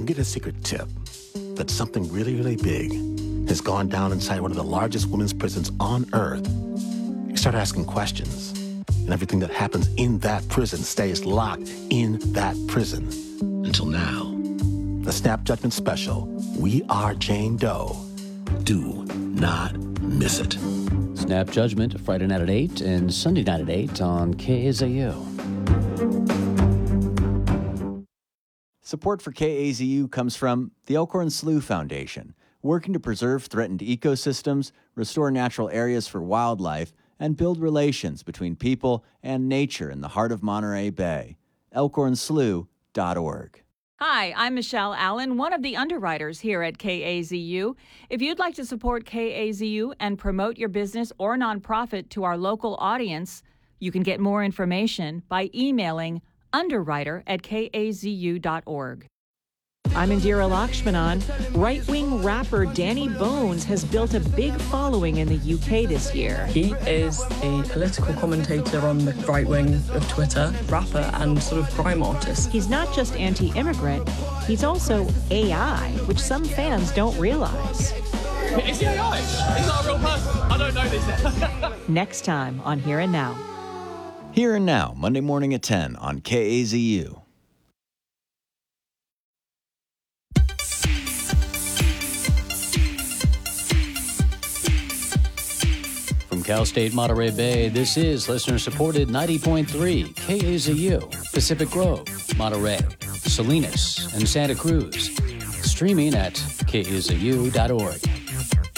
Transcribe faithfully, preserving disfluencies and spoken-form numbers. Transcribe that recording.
get a secret tip that something really, really big has gone down inside one of the largest women's prisons on earth, you start asking questions, and everything that happens in that prison stays locked in that prison. Until now. The Snap Judgment Special, We Are Jane Doe. Do not miss it. Snap Judgment, Friday night at eight and Sunday night at eight on K A Z U. Support for K A Z U comes from the Elkhorn Slough Foundation, working to preserve threatened ecosystems, restore natural areas for wildlife, and build relations between people and nature in the heart of Monterey Bay. elkhorn slough dot org. Hi, I'm Michelle Allen, one of the underwriters here at K A Z U. If you'd like to support K A Z U and promote your business or nonprofit to our local audience, you can get more information by emailing underwriter at k a z u dot org. I'm Indira Lakshmanan. Right-wing rapper Danny Bones has built a big following in the U K this year. He is a political commentator on the right wing of Twitter, rapper and sort of crime artist. He's not just anti-immigrant, he's also A I, which some fans don't realize. Is he A I? He's not a real person. I don't know this. Next time on Here and Now. Here and Now, Monday morning at ten on K A Z U. From Cal State Monterey Bay, this is listener-supported ninety point three K A Z U, Pacific Grove, Monterey, Salinas, and Santa Cruz. Streaming at k a z u dot org.